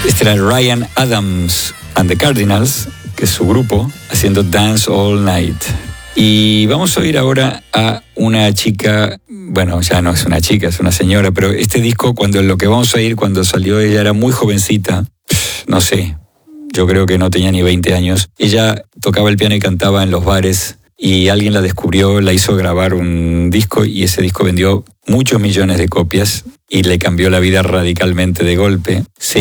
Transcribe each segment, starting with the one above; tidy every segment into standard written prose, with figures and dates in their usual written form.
Este era Ryan Adams and the Cardinals, que es su grupo, haciendo Dance All Night. Y vamos a oír ahora a una chica, bueno, ya no es una chica, es una señora, pero este disco, lo que vamos a oír cuando salió, ella era muy jovencita, no sé, yo creo que no tenía ni 20 años. Ella tocaba el piano y cantaba en los bares y alguien la descubrió, la hizo grabar un disco y ese disco vendió muchos millones de copias y le cambió la vida radicalmente de golpe.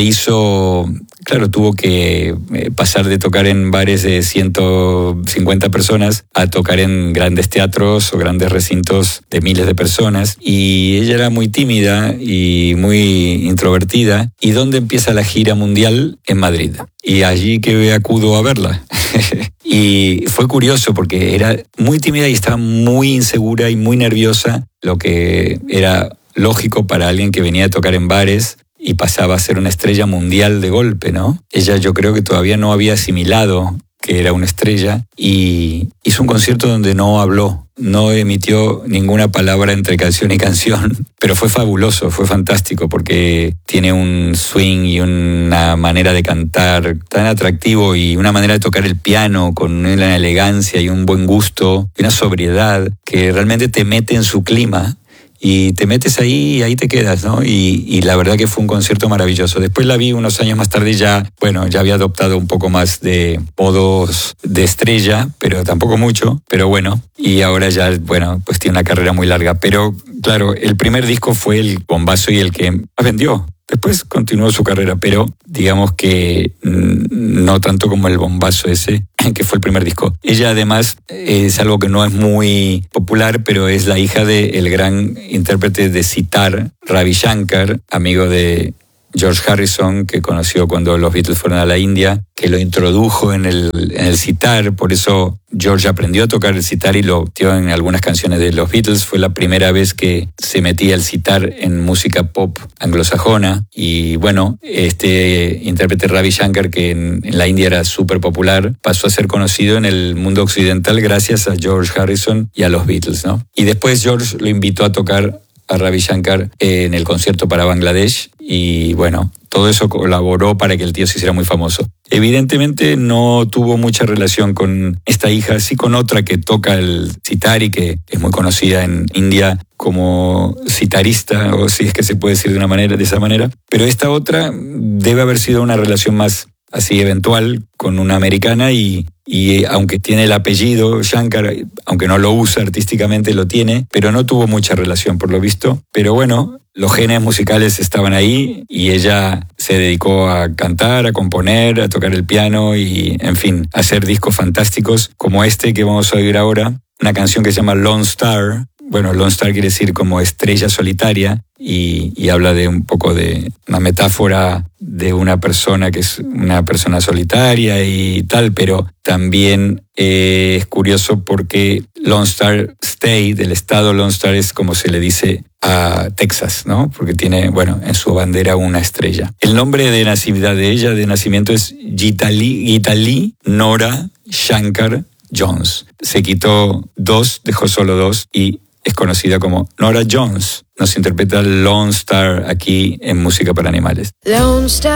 Tuvo que pasar de tocar en bares de 150 personas a tocar en grandes teatros o grandes recintos de miles de personas. Y ella era muy tímida y muy introvertida. ¿Y dónde empieza la gira mundial? En Madrid. Y allí que acudo a verla. Y fue curioso porque era muy tímida y estaba muy insegura y muy nerviosa, lo que era lógico para alguien que venía a tocar en bares y pasaba a ser una estrella mundial de golpe, ¿no? Ella yo creo que todavía no había asimilado que era una estrella y hizo un concierto donde no habló, no emitió ninguna palabra entre canción y canción, pero fue fabuloso, fue fantástico porque tiene un swing y una manera de cantar tan atractivo y una manera de tocar el piano con una elegancia y un buen gusto y una sobriedad que realmente te mete en su clima. Y te metes ahí y ahí te quedas, ¿no? Y la verdad que fue un concierto maravilloso. Después la vi unos años más tarde y ya había adoptado un poco más de modos de estrella, pero tampoco mucho, pero bueno. Y ahora ya, pues tiene una carrera muy larga. Pero claro, el primer disco fue el bombazo y el que más vendió. Después continuó su carrera, pero digamos que no tanto como el bombazo ese, que fue el primer disco. Ella además es algo que no es muy popular, pero es la hija del gran intérprete de sitar, Ravi Shankar, amigo de George Harrison, que conoció cuando los Beatles fueron a la India, que lo introdujo en el sitar, por eso George aprendió a tocar el sitar y lo metió en algunas canciones de los Beatles. Fue la primera vez que se metía el sitar en música pop anglosajona. Y este intérprete Ravi Shankar, que en la India era súper popular, pasó a ser conocido en el mundo occidental gracias a George Harrison y a los Beatles, ¿no? Y después George lo invitó a tocar a Ravi Shankar en el concierto para Bangladesh y todo eso colaboró para que el tío se hiciera muy famoso. Evidentemente no tuvo mucha relación con esta hija, sí con otra que toca el sitar y que es muy conocida en India como sitarista, o si es que se puede decir de esa manera. Pero esta otra debe haber sido una relación más así eventual con una americana y aunque tiene el apellido Shankar, aunque no lo usa artísticamente, lo tiene, pero no tuvo mucha relación por lo visto. Pero los genes musicales estaban ahí y ella se dedicó a cantar, a componer, a tocar el piano y, en fin, a hacer discos fantásticos como este que vamos a oír ahora, una canción que se llama Lone Star. Lone Star quiere decir como estrella solitaria y habla de un poco de una metáfora de una persona que es una persona solitaria y tal, pero también es curioso porque Lone Star State, del estado Lone Star, es como se le dice a Texas, ¿no? Porque tiene, en su bandera una estrella. El nombre de nacimiento es Geetali Nora Shankar Jones. Se quitó 2, dejó solo 2 y es conocida como Nora Jones. Nos interpreta Lone Star aquí en Música para Animales. Lone Star.